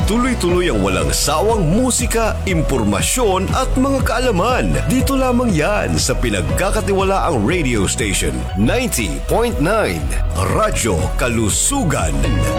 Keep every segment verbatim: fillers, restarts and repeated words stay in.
tuloy-tuloy ang walang sawang musika, impormasyon at mga kaalaman. Dito lamang yan sa pinagkakatiwalaang radio station ninety point nine Radyo Kalusugan.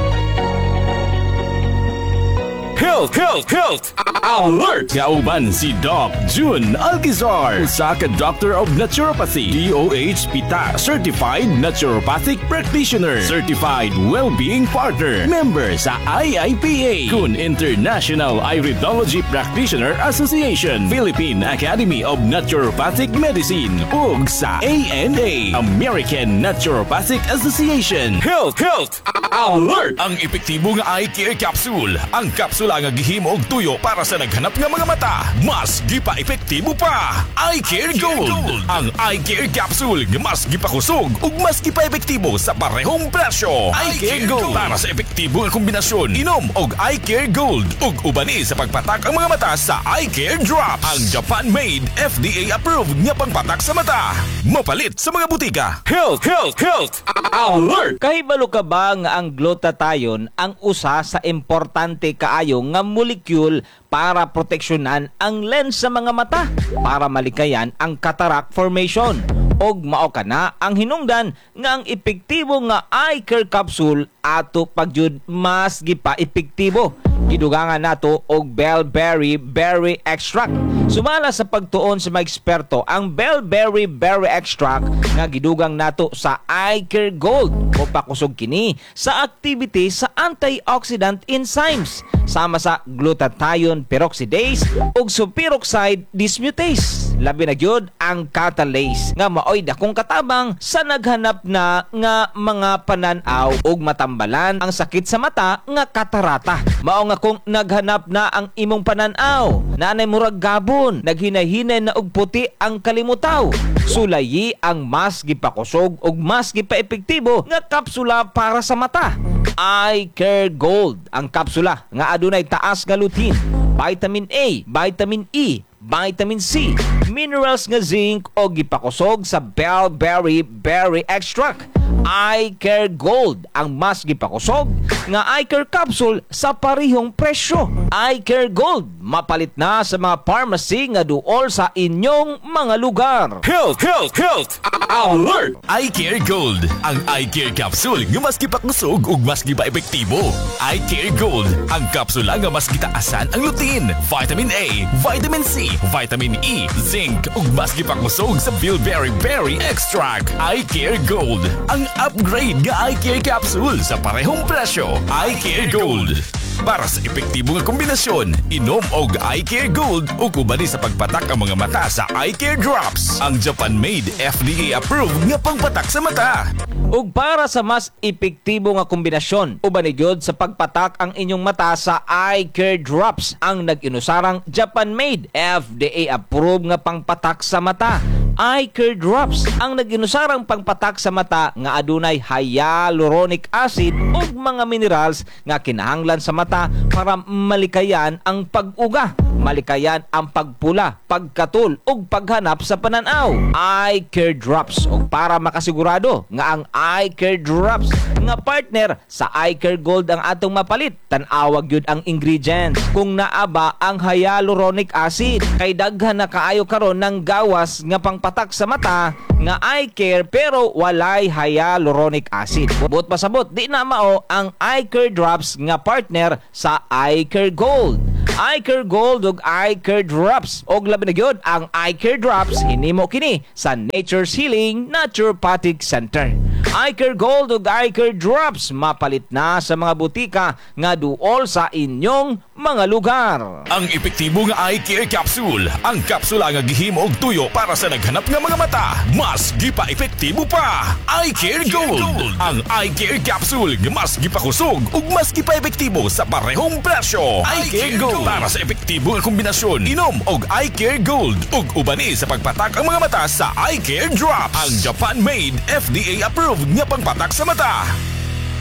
Health, health, health! Alert! Kauban si Doc June Alquizar, usa ka Doctor of Naturopathy, D O H PITA Certified Naturopathic Practitioner, Certified Wellbeing Partner, member sa I I P A, kun International Iridology Practitioner Association, Philippine Academy of Naturopathic Medicine, ug sa A N A, American Naturopathic Association. Health, health! Alert! Ang epektibo nga eye care capsule. Ang kapsula nga gihimo og tuyo para sa naghanap nga mga mata. Mas gipa epektibo pa. Eye Care Gold. Ang Eye Care Capsule nga mas gipakusog ug mas gipa epektibo sa parehong presyo. Eye Care Gold para sa epektibo nga kombinasyon. Inom og Eye Care Gold ug ubani sa pagpatak ang mga mata sa Eye Care Drops. Ang Japan-made, F D A approved nga pangpatak sa mata. Mapalit sa mga butika. Health, health, health. Alert! Kahibalo ka ba nga ang glutathione ang usa sa importante kaayo nga molecule para proteksyonan ang lens sa mga mata para malikayan ang cataract formation? Og mao kana ang hinungdan nga ang epektibo nga eye care capsule ato pagyud mas gipa epektibo. Gidugangan nato og Bellberry Berry Extract. Sumala sa pagtuon sa mga eksperto, ang Bellberry Berry Extract nga gidugang nato sa Eye Care Gold o pakusog kini sa activity sa antioxidant enzymes sama sa glutathione peroxidase ug superoxide dismutase. Labi na gyud ang catalase nga maoy dakong katabang sa naghanap na nga mga pananaw ug matambalan ang sakit sa mata nga katarata. Mao nga kung naghanap na ang imong pananaw, nanay murag gabon, naghinay-hinay na og puti ang kalimutaw, sulayi ang mas gipakusog ug mas gipaepektibo nga kapsula para sa mata. Eye Care Gold, ang kapsula nga adunay taas nga lutein, vitamin A, vitamin E, vitamin C, minerals nga zinc o gipakusog sa Bellberry Berry Extract. Eye Care Gold, ang mas gipakusog nga eye care capsule sa parihong presyo. Eye Care Gold, mapalit na sa mga pharmacy nga duol sa inyong mga lugar. Health, health, health! Alert! Eye Care Gold, ang eye care capsule nga mas gipakusog ug mas gipa-epektibo. Eye Care Gold, ang kapsula nga mas gitaasan ang lutein, vitamin A, vitamin C, vitamin E, zinc ug mas gipakusog sa Bellberry Berry Extract. Eye Care Gold, ang upgrade nga eye care capsule sa parehong presyo. Eye Care Gold. Para sa epektibo nga kombinasyon, inom og Eye Care Gold o kubani sa pagpatak ang mga mata sa Eye Care Drops. Ang Japan-made, F D A approved nga pangpatak sa mata. Ug para sa mas epektibo nga kombinasyon, uban ni gyud sa pagpatak ang inyong mata sa Eye Care Drops, ang nag-inusarang Japan-made, F D A approved nga pangpatak sa mata. Eye Care Drops, ang nag-inusarang pangpatak sa mata nga adunay hyaluronic acid ug mga minerals nga kinahanglan sa mata para malikayan ang pag-uga, malikayan ang pagpula, pagkatul ug paghanap sa pananaw. Eye Care Drops, ug para makasigurado nga ang Eye Care Drops nga partner sa Eye Care Gold ang atong mapalit, tan-awag gyud ang ingredients. Kung naaba ang hyaluronic acid, kay daghan na kaayo karon ng gawas nga pangpatak sa mata nga eye care pero walay hyaluronic acid. Buot pasabot, di na mao ang Eye Care Drops nga partner sa Eye Care Gold. Eye Care Gold ug Eye Care Drops, og labi na gyud ang Eye Care Drops hinimo kini sa Nature's Healing Naturopathic Center. Eye Care Gold ug Eye Care Drops mapalit na sa mga butika nga duol sa inyong mga lugar. Ang epektibo nga eye care capsule, ang kapsula nga gihimo og tuyo para sa naghanap nga mga mata. Mas gipa-epektibo pa. Eye Care Gold, ang eye care capsule nga mas gipakusog ug mas gipa-epektibo sa parehong presyo. Eye Care Gold para sa epektibo nga kombinasyon. Inom og Eye Care Gold ug ubani sa pagpatak ang mga mata sa Eye Care Drops. Ang Japan-made, F D A approved nga pangpatak sa mata.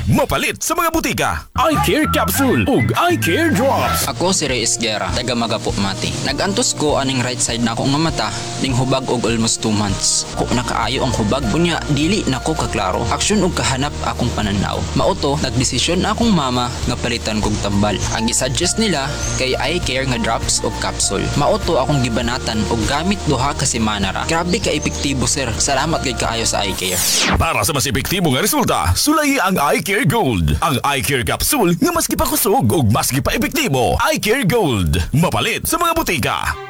mapalit sa mga butika. Eye Care Capsule ug Eye Care Drops. Ako si Reyes Guerra, taga Magapo Mati. Nagantos ko aning right side na akong nga mata, ning hubag og almost two months. Ko nakaayo ang hubag, kunya dili nako kaklaro. Aksyon og kahanap akong pananaw. Mauto, nagdesisyon na akong mama nga palitan kog tambal. Ang gisuggest nila kay Eye Care nga drops o capsule. Mauto akong gibanatan og gamit duha ka semana ra. Grabe ka epektibo sir. Salamat kay kaayo sa Eye Care. Para sa mas epektibo nga resulta, sulayi ang Eye Care Gold. Ang Eye Care Capsule nga mas gipakusog ug mas gipa-epektibo. Eye Care Gold, mapalit sa mga butika.